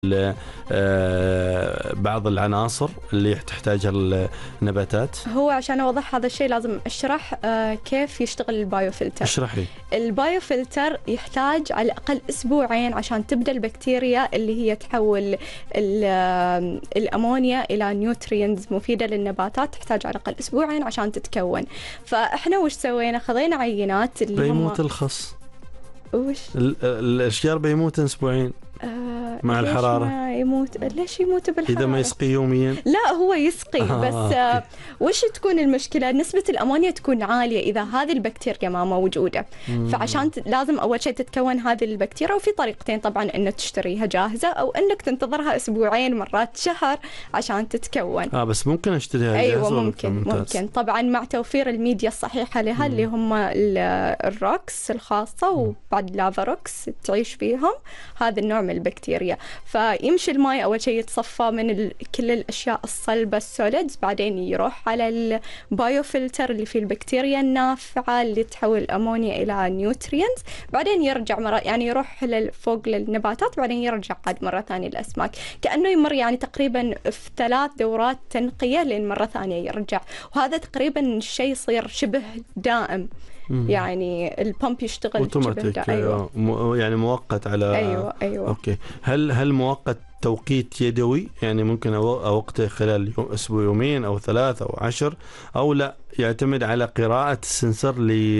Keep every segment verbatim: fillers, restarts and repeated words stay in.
بعض العناصر اللي تحتاجها النباتات؟ هو عشان أوضح هذا الشيء لازم أشرح كيف يشتغل البايوفلتر. اشرحي. البايوفلتر يحتاج على الأقل أسبوعين عشان تبدأ البكتيريا اللي هي تحول الأمونيا إلى نيوترينز مفيدة للنباتات، تحتاج على الأقل أسبوعين عشان تتكون. فإحنا وش سوينا؟ خذينا عينات اللي بيموت هم... الخص وش الأشجار بيموت أسبوعين آه مع الحرارة. ما يموت ليش يموت بالحرارة؟ إذا ما يسقي يوميا؟ لا هو يسقي آه بس آه وش تكون المشكلة؟ نسبة الأمونيا تكون عالية إذا هذه البكتيريا ما موجودة. مم. فعشان ت... لازم أول شيء تتكون هذه البكتيريا، وفي طريقتين طبعا، إنك تشتريها جاهزة أو إنك تنتظرها أسبوعين مرات شهر عشان تتكون. آه بس ممكن أشتريها أيوة جاهزة؟ أيوة ممكن ممكن طبعا مع توفير الميديا الصحيحة لها. مم. اللي هم الروكس الخاصة وبعد لافاروكس تعيش فيهم هذا النوع من البكتيريا. فيمشي الماء أول شيء يتصفى من ال... كل الأشياء الصلبة السوليدز، بعدين يروح على البايوفلتر اللي فيه البكتيريا النافعة اللي تحول الأمونيا إلى نيوترينز، بعدين يرجع مرة يعني يروح فوق للنباتات، بعدين يرجع عاد مرة ثانية للأسماك، كأنه يمر يعني تقريبا في ثلاث دورات تنقية لين مرة ثانية يرجع. وهذا تقريبا الشيء يصير شبه دائم. يعني البامب يشتغل اوتوماتيك. أيوة. يعني مؤقت على أيوة أيوة. أوكي. هل هل مؤقت توقيت يدوي؟ يعني ممكن أوقته خلال يوم أسبوع يومين أو ثلاث أو عشر، أو لا يعتمد على قراءة السنسر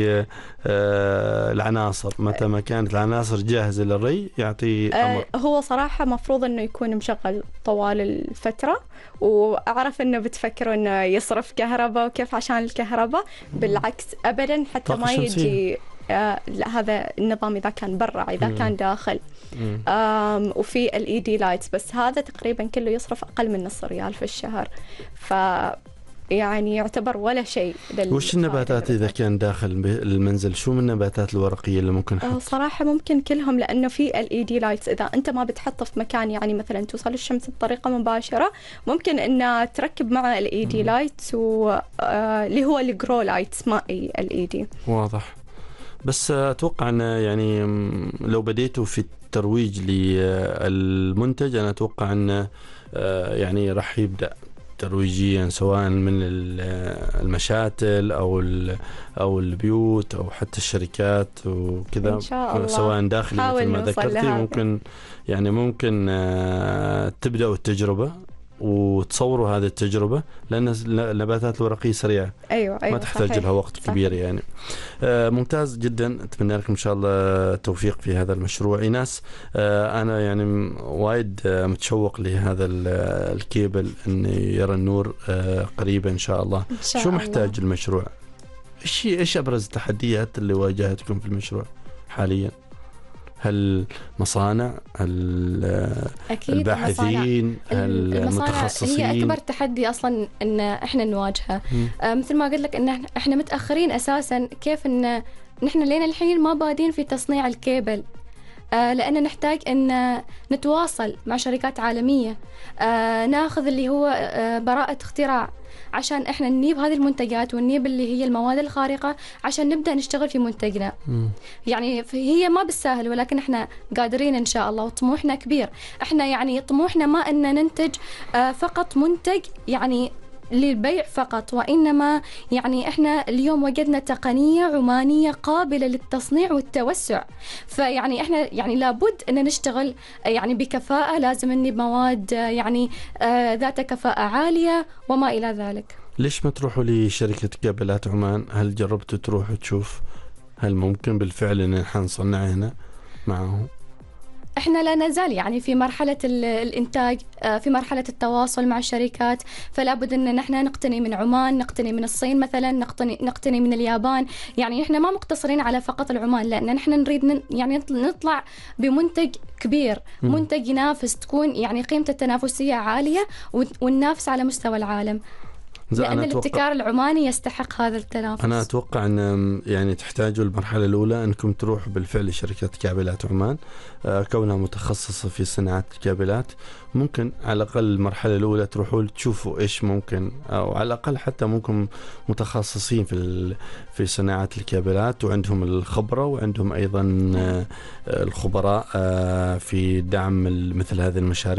للعناصر؟ متى ما كانت العناصر جاهزة للري يعطي أمر. هو صراحة مفروض أنه يكون مشغل طوال الفترة، وأعرف أنه بتفكروا أنه يصرف كهرباء وكيف عشان الكهرباء. بالعكس أبدا، حتى ما يجي آه هذا النظام إذا كان برا إذا مم. كان داخل. آم وفي ال إي دي لايتس، بس هذا تقريبا كله يصرف أقل من نص ريال في الشهر، ف يعني يعتبر ولا شيء. وش النباتات إذا كان داخل المنزل؟ شو من النباتات الورقية اللي ممكن نحط؟ صراحة ممكن كلهم، لأنه في ال إي دي لايتس إذا أنت ما بتحطه في مكان يعني مثلا توصل الشمس بطريقة مباشرة، ممكن إن تركب مع ال إي دي لايتس واللي هو الجرو لايتس مائي ال إي دي. واضح. بس أتوقع أن يعني لو بديتوا في الترويج للمنتج، أنا أتوقع أن يعني راح يبدأ ترويجيا سواء من المشاتل أو أو البيوت أو حتى الشركات وكذا، سواء داخل مثل ما ذكرتي. ممكن يعني ممكن تبدأوا التجربة وتصوروا هذه التجربة، لأن النباتات الورقية سريعة. أيوة أيوة ما تحتاج صحيح. لها وقت صحيح. كبير يعني. آه ممتاز جدا. أتمنى لكم إن شاء الله التوفيق في هذا المشروع. إيناس، آه أنا يعني وايد آه متشوق لهذا الكيبل أن يرى النور آه قريبا إن شاء الله. إن شاء شو الله. محتاج المشروع؟ إيش إيش أبرز التحديات اللي واجهتكم في المشروع حاليا؟ هل مصانع؟ هل الباحثين؟ هل المتخصصين؟ هي أكبر تحدي أصلا إن إحنا نواجهه. آه مثل ما قلت لك إن إحنا متأخرين أساسا. كيف إن نحن لين الحين ما بادين في تصنيع الكيبل، آه لأن نحتاج أن نتواصل مع شركات عالمية، آه ناخذ اللي هو آه براءة اختراع عشان إحنا نجيب هذه المنتجات ونجيب اللي هي المواد الخارقة عشان نبدأ نشتغل في منتجنا. م. يعني هي ما بالسهل، ولكن إحنا قادرين إن شاء الله، وطموحنا كبير. إحنا يعني طموحنا ما أن ننتج آه فقط منتج يعني للبيع فقط، وإنما يعني إحنا اليوم وجدنا تقنية عمانية قابلة للتصنيع والتوسع. فيعني إحنا يعني لابد أن نشتغل يعني بكفاءة، لازم نجيب مواد يعني آه ذات كفاءة عالية وما إلى ذلك. ليش ما تروحوا لشركة كابلات عمان؟ هل جربتوا تروحوا تشوف هل ممكن بالفعل أن نحن نصنع هنا معهم؟ احنا لا نزال يعني في مرحلة الانتاج، في مرحلة التواصل مع الشركات، فلا بد ان نحن نقتني من عمان، نقتني من الصين مثلا، نقتني نقتني من اليابان. يعني احنا ما مقتصرين على فقط العمان، لان نحن نريد يعني نطلع بمنتج كبير، منتج ينافس، تكون يعني قيمته التنافسية عالية وننافس على مستوى العالم. لأن الابتكار العماني يستحق هذا التنافس. أنا أتوقع أن يعني تحتاجوا المرحلة الأولى أنكم تروحوا بالفعل لشركة كابلات عمان كونها متخصصة في صناعة الكابلات. ممكن على الأقل المرحلة الأولى تروحوا تشوفوا إيش ممكن، أو على الأقل حتى ممكن متخصصين في في صناعة الكابلات وعندهم الخبرة وعندهم أيضا الخبراء في دعم مثل هذه المشاريع.